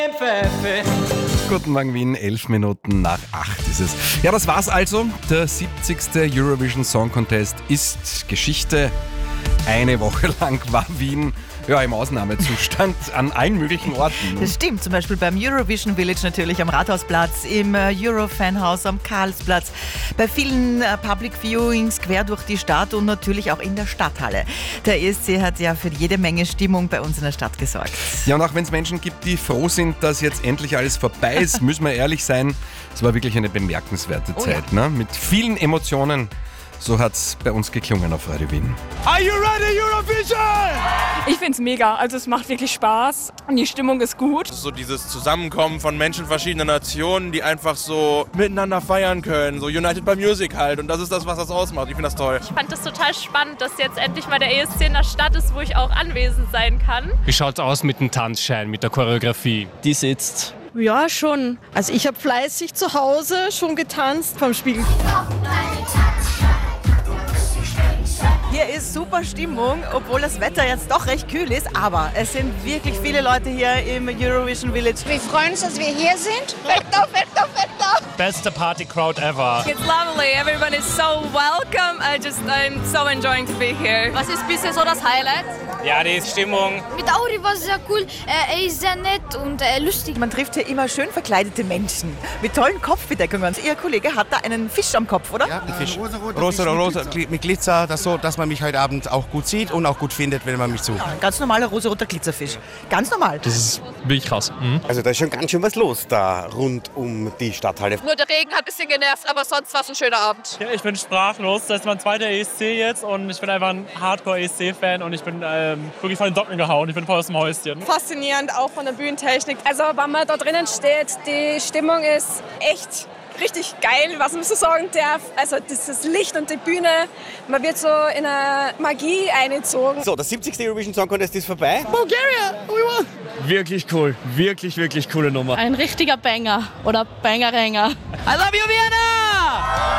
Guten Morgen Wien, 11 Minuten nach 8 ist es. Ja, das war's also. Der 70. Eurovision Song Contest ist Geschichte. Eine Woche lang war Wien im Ausnahmezustand an allen möglichen Orten. Das stimmt, zum Beispiel beim Eurovision Village natürlich am Rathausplatz, im Eurofanhaus am Karlsplatz, bei vielen Public Viewings quer durch die Stadt und natürlich auch in der Stadthalle. Der ESC hat ja für jede Menge Stimmung bei uns in der Stadt gesorgt. Ja, und auch wenn es Menschen gibt, die froh sind, dass jetzt endlich alles vorbei ist, müssen wir ehrlich sein, es war wirklich eine bemerkenswerte Zeit, ne? Mit vielen Emotionen. So hat's bei uns geklungen auf Radio Wien. Are you ready, Eurovision? Ich find's mega, also es macht wirklich Spaß und die Stimmung ist gut. So dieses Zusammenkommen von Menschen verschiedener Nationen, die einfach so miteinander feiern können, so United by Music halt, und das ist das, was das ausmacht. Ich finde das toll. Ich fand das total spannend, dass jetzt endlich mal der ESC in der Stadt ist, wo ich auch anwesend sein kann. Wie schaut's aus mit dem Tanzschein, mit der Choreografie? Die sitzt. Ja, schon. Also ich habe fleißig zu Hause schon getanzt vom Spiegel. Hier ist super Stimmung, obwohl das Wetter jetzt doch recht kühl ist, aber es sind wirklich viele Leute hier im Eurovision Village. Wir freuen uns, dass wir hier sind. Wetter, Wetter, Wetter. Beste Party-Crowd ever. It's lovely, everyone is so welcome. I'm so enjoying to be here. Was ist bisher so das Highlight? Ja, die Stimmung. Mit Auri war es sehr cool. Er ist sehr nett und lustig. Man trifft hier immer schön verkleidete Menschen mit tollen Kopfbedeckungen. Ihr Kollege hat da einen Fisch am Kopf, oder? Ja, ein Fisch. Rosa mit Glitzer, dass man mich heute Abend auch gut sieht und auch gut findet, wenn man mich sucht. Ja, ein ganz normaler rosaroter Glitzerfisch. Ganz normal. Das ist wirklich krass. Also da ist schon ganz schön was los da rund um die Stadthalle. Nur der Regen hat ein bisschen genervt, aber sonst war es ein schöner Abend. Ja, ich bin sprachlos. Das ist mein zweiter ESC jetzt und ich bin einfach ein Hardcore-ESC-Fan und ich bin wirklich von den Socken gehauen. Ich bin voll aus dem Häuschen. Faszinierend, auch von der Bühnentechnik. Also wenn man da drinnen steht, die Stimmung ist echt richtig geil, was man so sagen darf. Also das Licht und die Bühne, man wird so in eine Magie eingezogen. So, der 70. Eurovision Song Contest ist vorbei. Bulgaria, we won. Wirklich cool. Wirklich, wirklich coole Nummer. Ein richtiger Banger oder Bangerränger. I love you, Vienna!